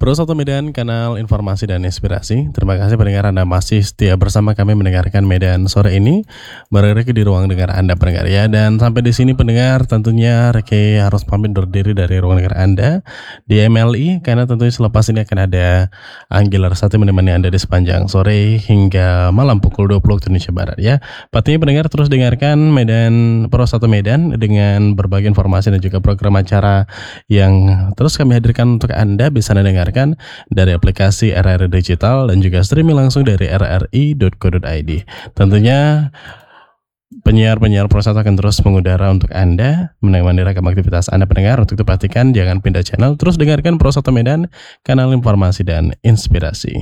Pro Soto Medan, kanal informasi dan inspirasi. Terima kasih pendengar Anda masih setia bersama kami mendengarkan Medan sore ini. Bareng Reki di ruang dengar Anda pendengar ya. Dan sampai di sini pendengar, tentunya Reki harus pamit undur diri dari ruang dengar Anda di MLI, karena tentunya selepas ini akan ada Anggi Larsati menemani Anda di sepanjang sore hingga malam pukul 20 waktu Indonesia Barat ya. Pastinya pendengar terus dengarkan Medan Pro Soto Medan dengan berbagai informasi dan juga program acara yang terus kami hadirkan untuk Anda. Bisa Anda dengarkan dari aplikasi RRI Digital dan juga streaming langsung dari rri.co.id. Tentunya penyiar-penyiar Pro Soto akan terus mengudara untuk Anda, menemani ragam aktivitas Anda pendengar. Untuk itu pastikan jangan pindah channel, terus dengarkan Pro Soto Medan, kanal informasi dan inspirasi.